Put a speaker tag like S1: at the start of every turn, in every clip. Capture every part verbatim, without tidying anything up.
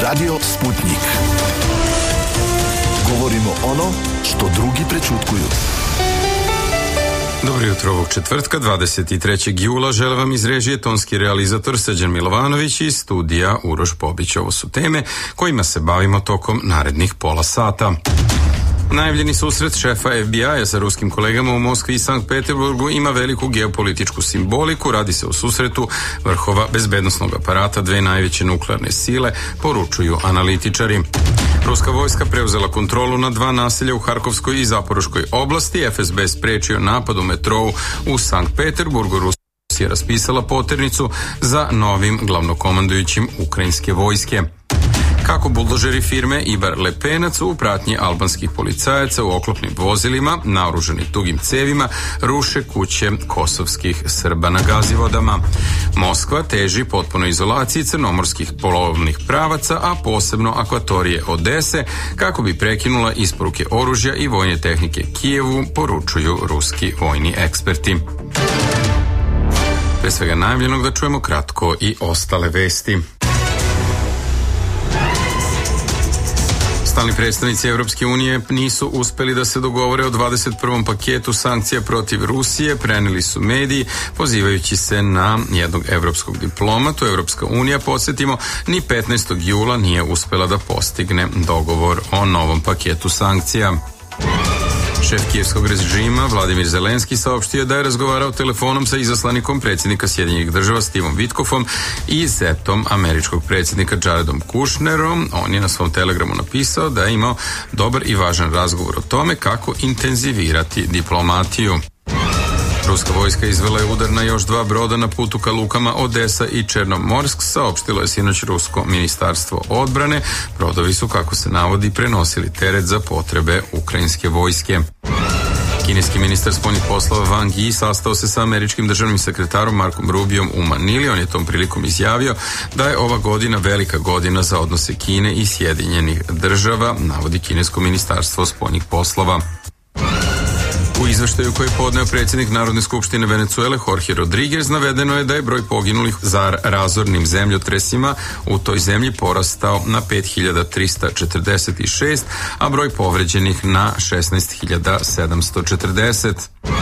S1: Radio Sputnik. Govorimo ono što drugi prećutkuju.
S2: Dobro jutro ovog četvrtka, dvadeset trećeg jula. Žele vam iz režije tonski realizator Srđan Milovanović i studija Uroš Bobić. Ovo su teme kojima se bavimo tokom narednih pola sata. Najavljeni susret šefa F B I-a sa ruskim kolegama u Moskvi i Sankt Peterburgu ima veliku geopolitičku simboliku. Radi se o susretu vrhova bezbednosnog aparata dve najveće nuklearne sile, poručuju analitičari. Ruska vojska preuzela kontrolu nad dva naselja u Harkovskoj i Zaporoškoj oblasti. F S B sprečio napad u metrou u Sankt Peterburgu. Rusija je raspisala poternicu za novim glavnokomandujućim ukrajinske vojske. Kako buldožeri firme Ibar Lepenac u pratnji albanskih policajaca u oklopnim vozilima, naoružani tugim cevima, ruše kuće kosovskih Srba na Gazivodama. Moskva teži potpunoj izolaciji crnomorskih polovnih pravaca, a posebno akvatorije Odese, kako bi prekinula isporuke oružja i vojne tehnike Kijevu, poručuju ruski vojni eksperti. Pre svega najavljenog da čujemo kratko i ostale vesti. Stalni predstavnici Evropske unije nisu uspeli da se dogovore o dvadeset prvom paketu sankcija protiv Rusije, preneli su mediji, pozivajući se na jednog evropskog diplomatu. Evropska unija, podsjetimo, ni petnaestog jula nije uspela da postigne dogovor o novom paketu sankcija. Šef kijevskog režima Vladimir Zelenski saopštio da je razgovarao telefonom sa izaslanikom predsjednika Sjedinjenih država Stevom Witkofom i zetom američkog predsjednika Jaredom Kushnerom. On je na svom telegramu napisao da je imao dobar i važan razgovor o tome kako intenzivirati diplomatiju. Ruska vojska izvela je udar na još dva broda na putu ka lukama Odesa i Černomorsk, saopštilo je sinoć Rusko ministarstvo odbrane. Brodovi su, kako se navodi, prenosili teret za potrebe ukrajinske vojske. Kineski ministar spoljnih poslova Wang Yi sastao se sa američkim državnim sekretarom Markom Rubiom u Manili. On je tom prilikom izjavio da je ova godina velika godina za odnose Kine i Sjedinjenih država, navodi kinesko ministarstvo spoljnih poslova. U izveštaju koji je podneo predsjednik Narodne skupštine Venecuele Jorge Rodriguez navedeno je da je broj poginulih za razornim zemljotresima u toj zemlji porastao na pet hiljada trista četrdeset šest, a broj povređenih na šesnaest hiljada sedamsto četrdeset.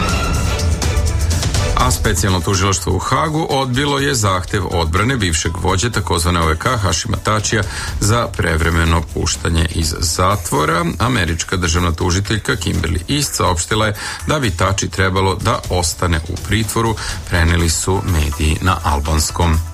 S2: A specijalno tužilaštvo u Hagu odbilo je zahtev odbrane bivšeg vođe takozvane O V K Hašima Tačija za prevremeno puštanje iz zatvora. Američka državna tužiteljka Kimberly East saopštila je da bi Tači trebalo da ostane u pritvoru, preneli su mediji na albanskom.